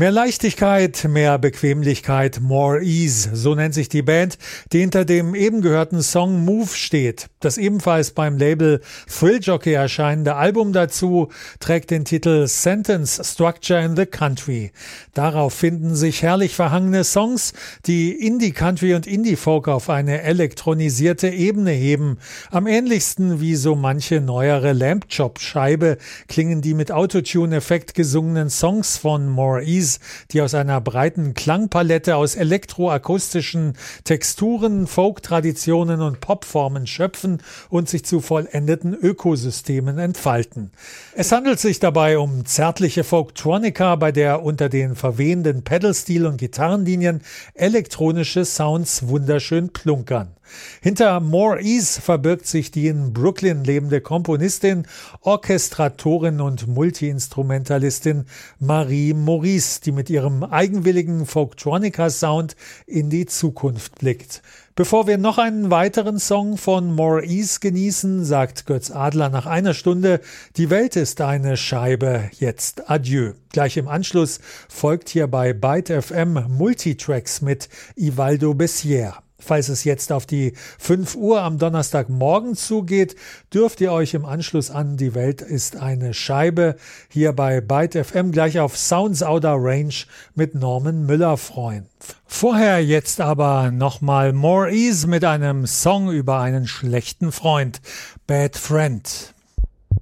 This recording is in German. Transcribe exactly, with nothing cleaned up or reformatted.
Mehr Leichtigkeit, mehr Bequemlichkeit, more ease, so nennt sich die Band, die hinter dem eben gehörten Song Move steht. Das ebenfalls beim Label Thrill Jockey erscheinende Album dazu trägt den Titel Sentence Structure in the Country. Darauf finden sich herrlich verhangene Songs, die Indie-Country und Indie-Folk auf eine elektronisierte Ebene heben. Am ähnlichsten wie so manche neuere Lamp-Chop-Scheibe klingen die mit Autotune-Effekt gesungenen Songs von More Ease, die aus einer breiten Klangpalette aus elektroakustischen Texturen, Folk-Traditionen und Popformen schöpfen und sich zu vollendeten Ökosystemen entfalten. Es handelt sich dabei um zärtliche Folktronica, bei der unter den verwehenden Pedalstil und Gitarrenlinien elektronische Sounds wunderschön plunkern. Hinter More Ease verbirgt sich die in Brooklyn lebende Komponistin, Orchestratorin und Multiinstrumentalistin Marie Maurice, die mit ihrem eigenwilligen Folktronica-Sound in die Zukunft blickt. Bevor wir noch einen weiteren Song von More Ease genießen, sagt Götz Adler nach einer Stunde, die Welt ist eine Scheibe, jetzt adieu. Gleich im Anschluss folgt hier bei Byte F M Multitracks mit Ivaldo Bessière. Falls es jetzt auf die fünf Uhr am Donnerstagmorgen zugeht, dürft ihr euch im Anschluss an Die Welt ist eine Scheibe hier bei Byte F M gleich auf Sounds Outer Range mit Norman Müller freuen. Vorher jetzt aber nochmal More Ease mit einem Song über einen schlechten Freund, Bad Friend.